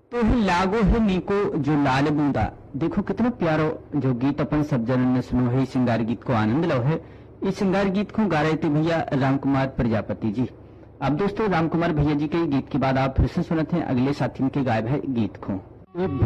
तो ही लागो है नीको जो लाल बूंदा। देखो कितना प्यारो जो गीत अपन सब जनन ने सुनो है। श्रृंगार गीत को आनंद लो है। इस श्रृंगार गीत को गा रहे थे भैया रामकुमार प्रजापति जी। अब दोस्तों रामकुमार भैया जी के गीत के बाद आप फिर से सुनते हैं अगले साथी के गायब है गीत को।